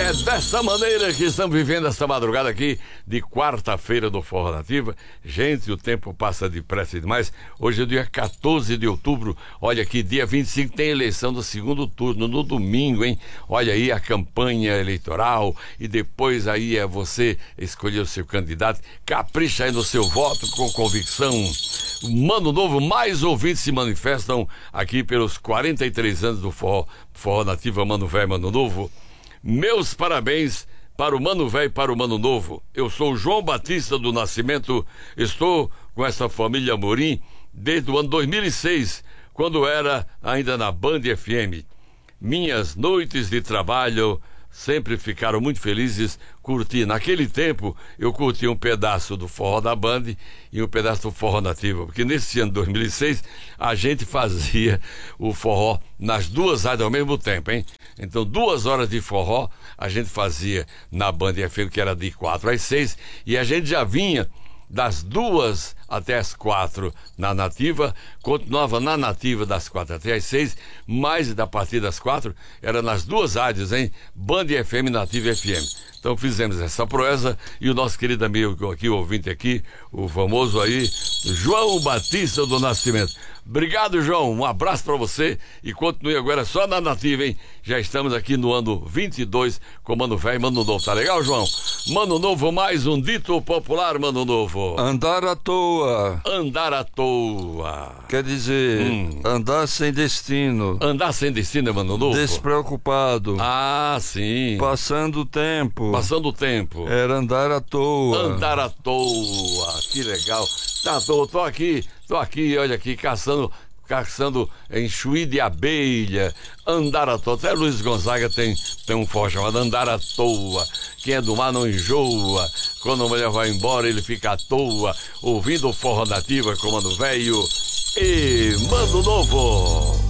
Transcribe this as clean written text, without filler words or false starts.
É dessa maneira que estamos vivendo essa madrugada aqui de quarta-feira do Forró Nativa. Gente, o tempo passa depressa demais. Hoje é dia 14 de outubro. Olha aqui, dia 25 tem eleição do segundo turno, no domingo, hein? Olha aí a campanha eleitoral e depois aí é você escolher o seu candidato. Capricha aí no seu voto com convicção. Mano Novo, mais ouvintes se manifestam aqui pelos 43 anos do Forró Nativa, Mano Velho, Mano Novo. Meus parabéns para o Mano Velho e para o Mano Novo. Eu sou o João Batista do Nascimento, estou com essa família Amorim desde o ano 2006, quando era ainda na Band FM. Minhas noites de trabalho sempre ficaram muito felizes curtindo. Naquele tempo eu curti um pedaço do forró da Band e um pedaço do Forró Nativa, porque nesse ano de 2006 a gente fazia o forró nas duas rádios ao mesmo tempo, hein? Então 2 horas de forró a gente fazia na Band FM, que era de 4 às 6, e a gente já vinha das 2 até as 4 na Nativa, continuava na Nativa das 4 até as 6, mas a partir das 4 era nas duas rádios, hein? Band FM e Nativa FM. Então fizemos essa proeza e o nosso querido amigo aqui, o ouvinte aqui, o famoso aí, João Batista do Nascimento. Obrigado, João, um abraço pra você e continue agora só na Nativa, hein? Já estamos aqui no ano 22 com Mano Velho e Mano Novo, tá legal, João? Mano Novo, mais um dito popular, Mano Novo. Andar à toa. Andar à toa. Quer dizer, andar sem destino. Andar sem destino, Mano Novo? Despreocupado. Ah, sim. Passando o tempo. Passando o tempo. Era andar à toa. Andar à toa. Que legal. Tá, tô aqui, olha aqui, caçando enxuí de abelha, andar à toa. Até Luiz Gonzaga tem um forró chamado Andar à Toa. Quem é do mar não enjoa, quando a mulher vai embora ele fica à toa, ouvindo o Forró Nativa com Mano Velho e Mano Novo.